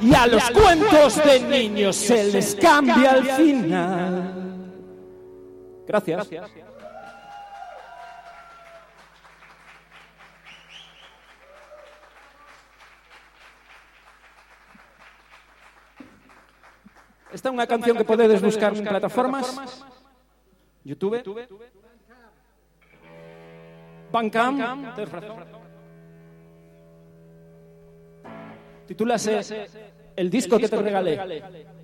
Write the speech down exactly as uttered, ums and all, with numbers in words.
y a los cuentos de niños se les cambia al final. Gracias. Esta é unha canción que podedes buscar en plataformas YouTube, Bandcamp, titúlase El disco que te regalé.